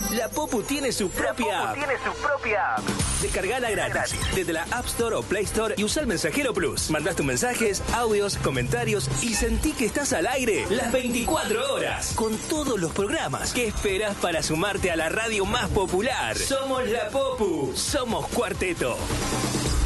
La Popu tiene su propia app. Descargala gratis desde la App Store o Play Store y usa el Mensajero Plus. Mandás tus mensajes, audios, comentarios y sentí que estás al aire las 24 horas con todos los programas. ¿Qué esperas para sumarte a la radio más popular? Somos la Popu, somos Cuarteto.